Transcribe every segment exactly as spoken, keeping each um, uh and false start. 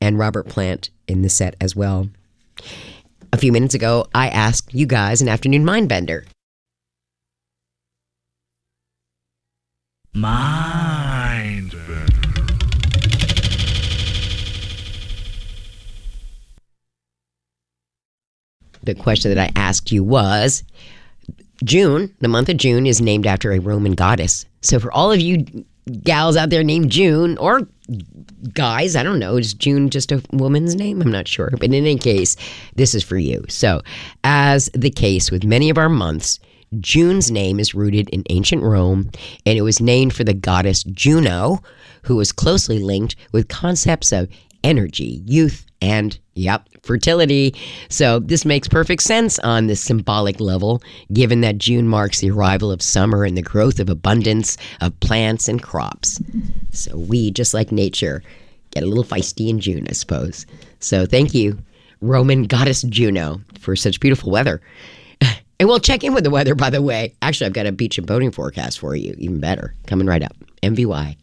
and Robert Plant in the set as well. A few minutes ago, I asked you guys an afternoon mind bender. Mind bender. The question that I asked you was, June, the month of June, is named after a Roman goddess. So for all of you gals out there named June, or guys, I don't know, is June just a woman's name? I'm not sure. But in any case, this is for you. So as the case with many of our months, June's name is rooted in ancient Rome, and it was named for the goddess Juno, who was closely linked with concepts of energy, youth, and, yep, fertility. So this makes perfect sense on this symbolic level, given that June marks the arrival of summer and the growth of abundance of plants and crops. So we, just like nature, get a little feisty in June, I suppose. So thank you, Roman goddess Juno, for such beautiful weather. And we'll check in with the weather, by the way. Actually, I've got a beach and boating forecast for you, even better, coming right up. M V Y.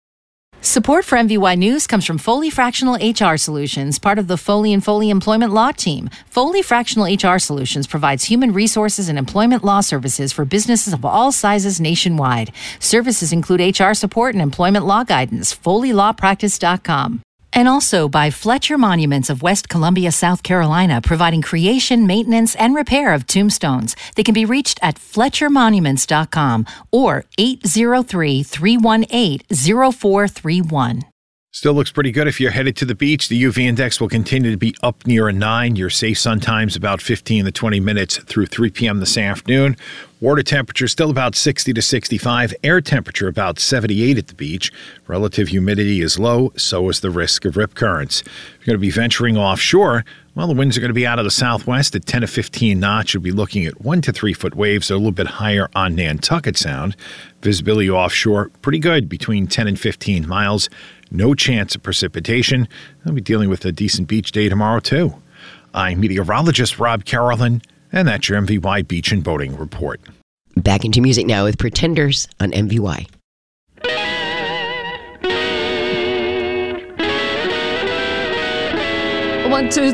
Support for M V Y News comes from Foley Fractional H R Solutions, part of the Foley and Foley Employment Law Team. Foley Fractional H R Solutions provides human resources and employment law services for businesses of all sizes nationwide. Services include H R support and employment law guidance. foley law practice dot com. And also by Fletcher Monuments of West Columbia, South Carolina, providing creation, maintenance, and repair of tombstones. They can be reached at fletcher monuments dot com or eight zero three, three one eight, zero four three one. Still looks pretty good if you're headed to the beach. The U V index will continue to be up near a nine. Your safe sun times about fifteen to twenty minutes through three p.m. this afternoon. Water temperature still about sixty to sixty-five. Air temperature about seventy-eight at the beach. Relative humidity is low, so is the risk of rip currents. If you're going to be venturing offshore, well, the winds are going to be out of the southwest at ten to fifteen knots. You'll be looking at one to three foot waves. They're a little bit higher on Nantucket Sound. Visibility offshore, pretty good, between ten and fifteen miles. No chance of precipitation. I'll be dealing with a decent beach day tomorrow, too. I'm meteorologist Rob Carolyn, and that's your M V Y Beach and Boating Report. Back into music now with Pretenders on M V Y. One, two,